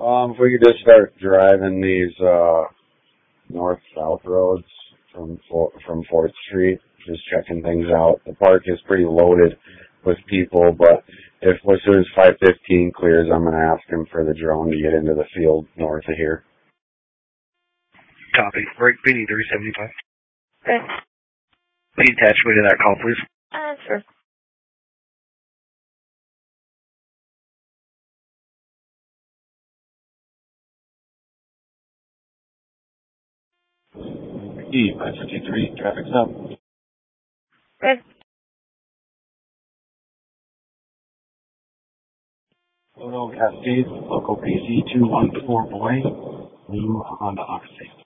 If we could just start driving these north-south roads from Fourth Street, just checking things out. The park is pretty loaded with people, but if as soon as 5:15 clears, I'm going to ask him for the drone to get into the field north of here. Copy. Break PD 375. Okay. Please attach me to that call, please. Sure. E553, traffic stop. Okay. Photo Cascade, local PC 214 Boy, New Honda Oxy.